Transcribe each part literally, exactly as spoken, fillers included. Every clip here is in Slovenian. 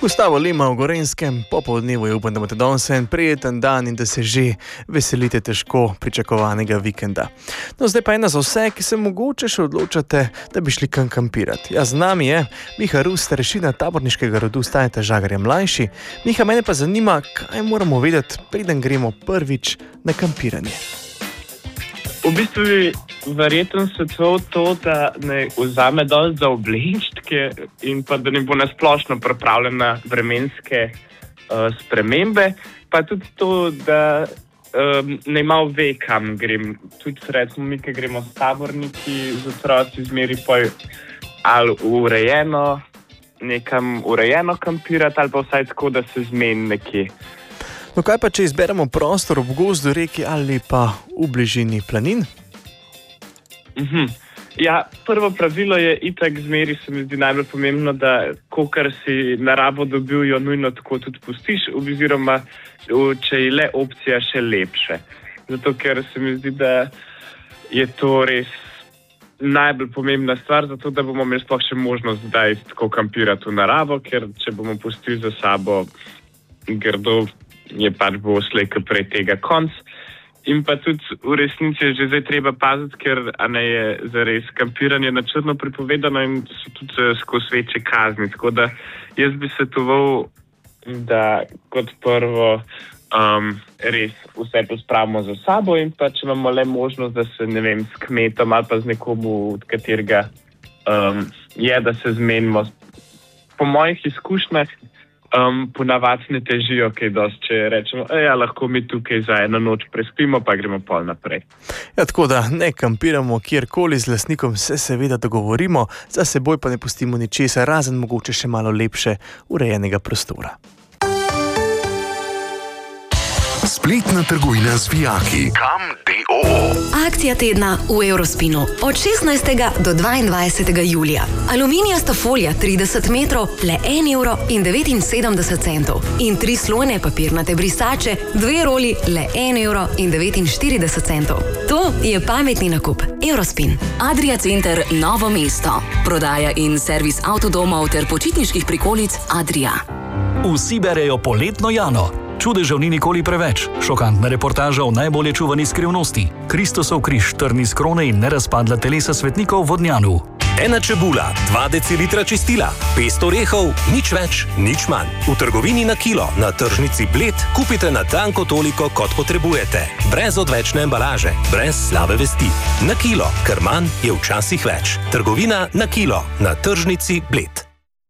Gustavo Lima v Gorenjskem, popoldnevu je upam, da imate danes en prijeten dan in da se že veselite težko pričakovanega vikenda. No, zdaj pa ena za vse, ki se mogoče še odločate, da bi šli kam kampirati. Ja, z nami je Miha Rus, starešina taborniškega rodu Stajeta Žagarja mlajši. Miha, mene pa zanima, kaj moramo vedeti, preden gremo prvič na kampiranje. V bistvu bi verjetno svetoval to, da ne vzame dol za obleštke in pa da ne bo nasplošno pripravljen na vremenske uh, spremembe, pa tudi to, da um, ne malo ve, kam grem. Tudi recimo mi, ki gremo s taborniki, z otroci zmeri poj ali urejeno, nekam urejeno kampirati ali pa vsaj tako, da se zmeni nekje. No, kaj pa, če izberemo prostor ob gozdu, reki ali pa v bližini planin? Mhm. Ja, prvo pravilo je itak zmeri, se mi zdi najbolj pomembno, da kokar si naravo dobil, jo nujno tako tudi pustiš, oziroma če je le opcija še lepše. Zato, ker se mi zdi, da je to res najbolj pomembna stvar, zato da bomo imeli sploh še možnost zdaj tako kampirati v naravo, ker če bomo pustili za sabo grdo, je pač bo slej kot prej tega konc. In pa tudi v resnici je že zdaj treba paziti, ker a ne je zares kampiranje na črno prepovedano in so tudi skozi večje kazni. Tako da jaz bi svetoval, da kot prvo um, res vse pospravimo za sabo in pa če imamo le možnost, da se ne vem, s kmetom ali pa z nekomu, od katerega um, je, da se zmenimo. Po mojih izkušnjah Um, ponavadi ne težijo kaj dosti, če rečemo, ja, lahko mi tukaj za eno noč prespimo, pa gremo pol naprej. Ja, tako da ne kampiramo kjerkoli, z lastnikom se seveda dogovorimo, za seboj pa ne pustimo ničesar, razen mogoče še malo lepše urejenega prostora. Spletna trgovina z vijaki. Kam D O O. Akcija tedna v Eurospinu. Od šestnajstega do dvaindvajsetega julija. Aluminijasta folija trideset metrov, le en evro in devetinsedemdeset centov. In tri slojne papirnate brisače, dve roli, le en evro in devetinštirideset centov. To je pametni nakup. Eurospin. Adria Center Novo mesto. Prodaja in servis avtodomov ter počitniških prikolic Adria. Vsi berejo poletno Jano. Čudežev ni nikoli preveč. Šokantna reportaža o najbolje čuvani skrivnosti. Kristosov križ, trn iz krone in nerazpadla telesa svetnikov v Vodnjanu. Ena čebula, dva decilitra čistila, pest orehov, nič več, nič manj. V trgovini na kilo, na tržnici Bled, kupite na tanko toliko, kot potrebujete. Brez odvečne embalaže, brez slabe vesti. Na kilo, ker manj je včasih več. Trgovina na kilo, na tržnici Bled.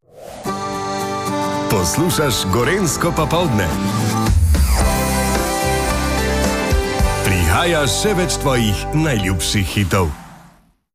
Poslušaš Gorenjsko popoldne. Prihaja še več tvojih najljubših hitov.